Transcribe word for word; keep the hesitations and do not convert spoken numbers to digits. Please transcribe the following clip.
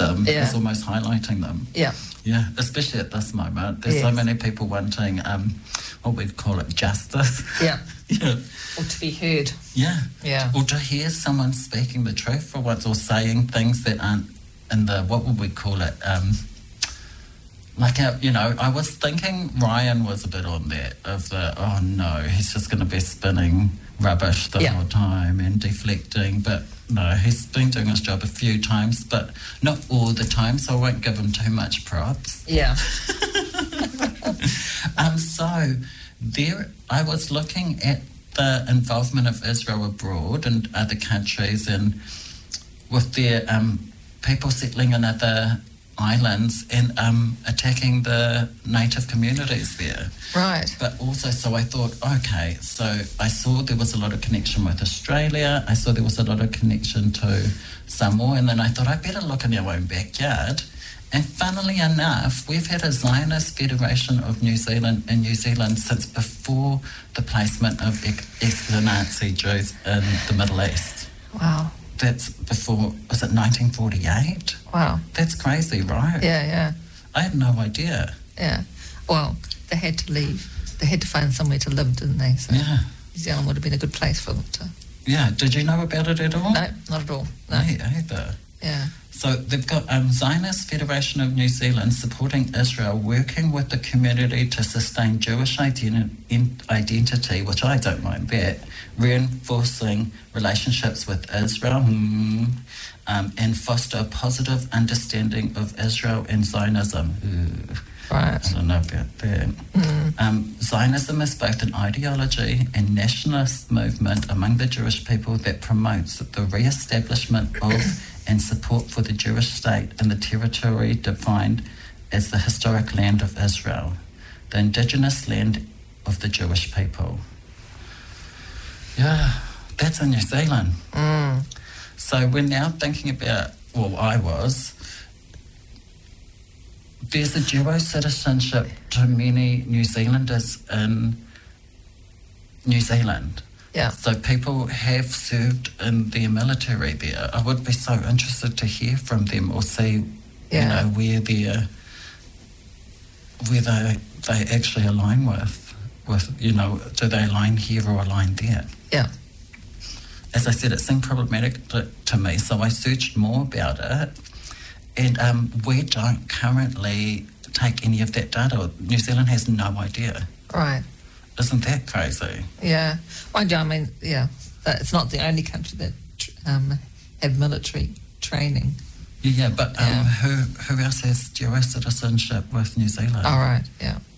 system Yeah. is almost highlighting them. Yeah. Yeah, especially at this moment. There's Yes. so many people wanting, um, what we'd call it, justice. Yeah. Yeah. Or to be heard. Yeah. Yeah. Or to hear someone speaking the truth for once, or saying things that aren't in the, what would we call it, um, like, a, you know, I was thinking Ryan was a bit on that, of the, oh no, he's just going to be spinning rubbish the Yeah. whole time and deflecting, but no, he's been doing his job a few times, but not all the time, so I won't give him too much props. Yeah. um, so there, I was looking at the involvement of Israel abroad and other countries, and with their um, people settling in other islands and um, attacking the native communities there. Right. But also, so I thought, okay, so I saw there was a lot of connection with Australia. I saw there was a lot of connection to Samoa, and then I thought I better look in our own backyard. And funnily enough, we've had a Zionist Federation of New Zealand in New Zealand since before the placement of ex-Nazi Jews in the Middle East. Wow. That's before, was it nineteen forty-eight? Wow. That's crazy, right? Yeah, yeah, I had no idea. yeah. Well, they had to leave. They had to find somewhere to live, didn't they? So Yeah. New Zealand would have been a good place for them to... Yeah, did you know about it at all? No, not at all. No. Me either. Yeah. So they've got um, Zionist Federation of New Zealand supporting Israel, working with the community to sustain Jewish identi- identity, which I don't mind that, reinforcing relationships with Israel, hmm, um, and foster a positive understanding of Israel and Zionism. Ooh, Right. I don't know about that. Mm. Um, Zionism is both an ideology and nationalist movement among the Jewish people that promotes the re-establishment of and support for the Jewish state in the territory defined as the historic land of Israel, the indigenous land of the Jewish people. Yeah, that's in New Zealand. Mm. So we're now thinking about, well, I was, there's a dual citizenship to many New Zealanders in New Zealand. Yeah. So people have served in their military there. I would be so interested to hear from them or see, Yeah. you know, where they where they they actually align with, with you know, do they align here or align there? Yeah. As I said, it seemed problematic to, to me, so I searched more about it. And um, we don't currently take any of that data. New Zealand has no idea. Right. Isn't that crazy? Yeah. Mind you, I mean, yeah, that it's not the only country that um, have military training. Yeah, yeah but um, Yeah. who who else has dual citizenship with New Zealand? All right. Yeah.